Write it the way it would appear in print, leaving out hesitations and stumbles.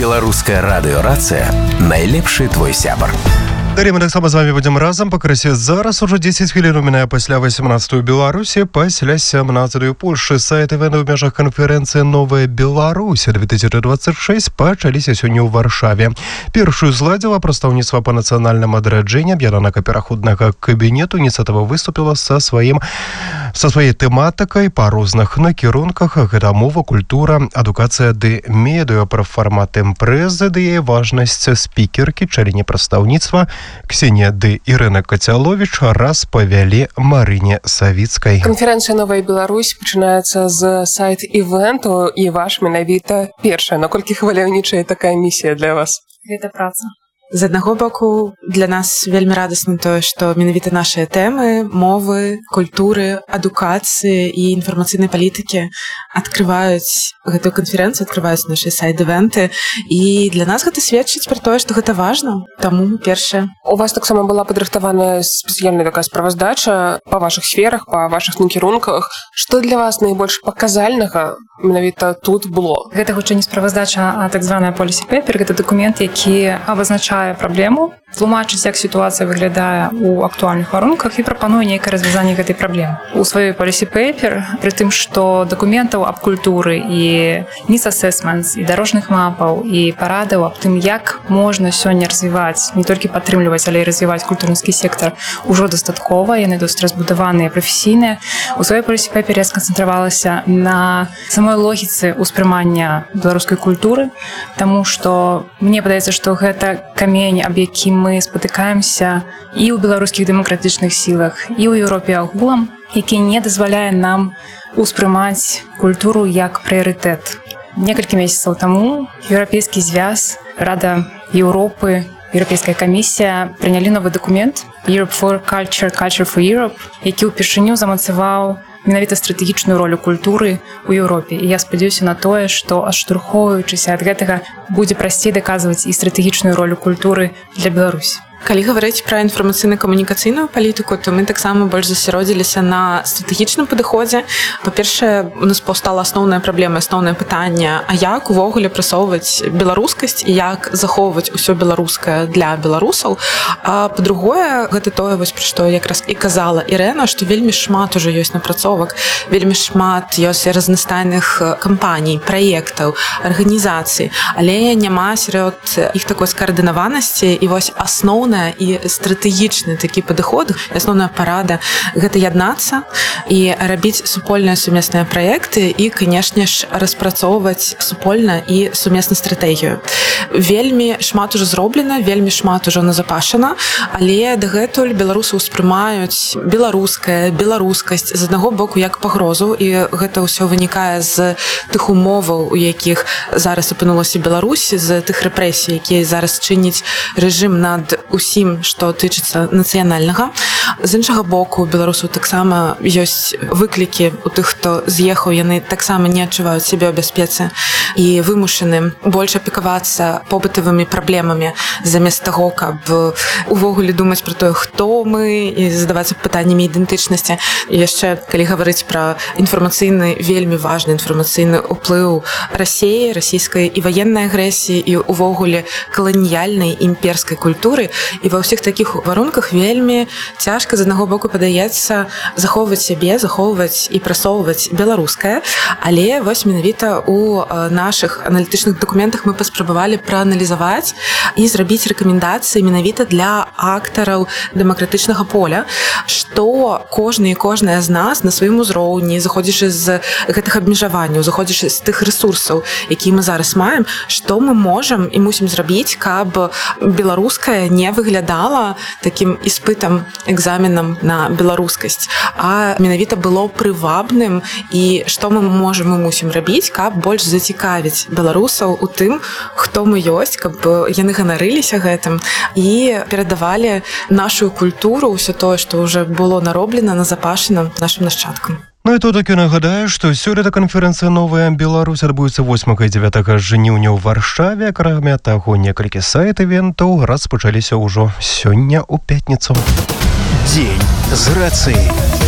Беларуская радыёрацыя найлепшы твой сябар. Дар'я, мы таксама з вами будзем разам па красе. Зараз ужо 10 хвілін мінае пасля 18-й Беларусі, пасля 17-й Польшы. Сайт івэнта ў межах канферэнцыі «Новая Беларусь» 2026 пачаліся сёння ў Варшаве. Першую зладзіла прадстаўніцтва па нацыянальным адраджэнні аб'яднанага пераходнага кабінету. Ініцыятыва выступіла са сваёй тэматыкай па розных накірунках. Гэта мова, культура, адукацыя ды медыа. Пра фармат імпрэзы ды яе важнасць спікеркі, члены прадстаўніцтва Ксенія ды Ірына Кацяловіч распавялі Марыне Савіцкай. Канферэнцыя «Новая Беларусь» пачынаецца з сайт-івенту, і ваш менавіта першая. Наколькі хваляўнічая такая місія для вас? Гэта праца. З аднаго боку, для нас вельмі радасна тое, што менавіта нашыя тэмы, мовы, культуры, адукацыі і інфармацыйнай палітыкі адкрываюць гэтую канферэнцыю, адкрываюць нашы сайт-івенты. І для нас гэта сведчыць пра тое, што гэта важна. Таму першае. У вас таксама была падрыхтаваная спецыяльная такая справаздача па вашых сферах, па вашых накірунках. Што для вас найбольш паказальнага менавіта тут было? Гэта хутчэй не справаздача, а так званая policy paper. Гэта дакумент, які абазначае праблему, тлумачыць, як сітуацыя выглядае ў актуальных варунках і прапануе нейкае развязанне гэтай праблемы. У сваёй policy paper, пры тым, што дакументаў аб культуры і needs assessments, і дарожных мапаў, і парадаў аб тым, як можна сёння развіваць, не толькі падтрымліваць, але і развіваць культурніцкі сектар, ужо дастаткова, яны досыць разбудаваныя, прафесійныя. У сваёй policy paper я сканцэнтравалася на самой логіцы ўспрымання беларускай культуры, таму што мне падаецца, што гэта камень, аб якім мы спатыкаемся і ў беларускіх дэмакратычных сілах, і ў Еўропе агулам, які не дазваляе нам успрымаць культуру як прыярытэт. Некалькі месяцаў таму Еўрапейскі звяз, Рада Еўропы, Еўрапейская камісія прынялі новы дакумент Europe for Culture, Culture for Europe, які ўпершыню замацаваў менавіта стратэгічную ролю культуры ў Еўропе. І я спадзяюся на тое, што адштурхоўваючыся ад гэтага будзе прасцей даказваць і стратэгічную ролю культуры для Беларусі. Калі гаварыць пра інфармацыйна-камунікацыйную палітыку, то мы таксама больш засяродзіліся на стратэгічным падыходзе. Па-першае, у нас паўстала асноўная праблема, асноўнае пытанне, а як увогуле прасоўваць беларускасць і як захоўваць усё беларускае для беларусаў. А па-другое, гэта тое, вось пра што якраз і казала Ірына, што вельмі шмат ужо ёсць напрацовак, вельмі шмат ёсць разнастайных кампаній, праектаў, арганізацый, але няма сярод іх такой скаардынаванасці. І вось асноўная і стратэгічны такі падыход, асноўная парада гэта яднацца і рабіць супольныя сумесныя праекты і, канешне ж, распрацоўваць супольна і сумесна стратэгію. Вельмі шмат ужо зроблена, вельмі шмат ужо назапашана, але дагэтуль беларусы ўспрымаюць беларускасць з аднаго боку як пагрозу, і гэта ўсё вынікае з тых умоваў, у якіх зараз апынулася Беларусь, з тых рэпрэсій, якія зараз чыніць рэжым над усім, што тычыцца нацыянальнага. З іншага боку, беларусаў таксама ёсць выклікі у тых, хто з'ехаў, яны таксама не адчуваюць сябе ў бяспецы і вымушаны больш апекавацца побытавымі праблемамі замест таго, каб увогуле думаць пра тое, хто мы, і задавацца пытаннямі ідэнтычнасці. І яшчэ, калі гаварыць пра інфармацыйны, вельмі важны інфармацыйны ўплыў Расіі, расійскай і ваеннай агрэсіі, і увогуле каланіяльнай імперскай культуры. І ва ўсіх такіх варунках вельмі цяжка з аднаго боку падаецца захоўваць сябе, захоўваць і прасоўваць беларускае, але вось менавіта у нашых аналітычных дакументах мы паспрабавалі прааналізаваць і зрабіць рэкамендацыі менавіта для актараў дэмакратычнага поля, што кожны і кожная з нас на сваім узроўні, заходзячы з гэтых абмежаванняў, заходзячы з тых рэсурсаў, якія мы зараз маем, што мы можам і мусім зрабіць, каб беларускае не выглядала такім іспытам, экзаменам на беларускасць, а менавіта было прывабным, і што мы можам і мусім рабіць, каб больш зацікавіць беларусаў у тым, хто мы ёсць, каб яны ганарыліся гэтым і перадавалі нашу культуру, ўсё тое, што ўжо было нароблена, назапашана нашым нашчадкам. Ну і то таки нагадаю, што сёлета канферэнцыя «Новая Беларусь» адбудзецца 8 і 9 жніўня ў Варшаве. Акрамя таго, некалькі сайт-івентаў распачаліся ўжо сёння ў пятніцу. Дзень з рацыяй.